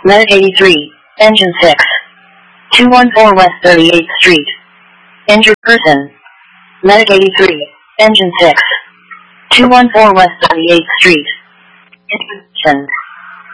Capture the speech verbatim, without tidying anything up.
Medic eighty-three, Engine six. two one four West thirty-eighth Street. Injured person. Medic eighty-three, Engine six. two one four West thirty-eighth Street. Injured person.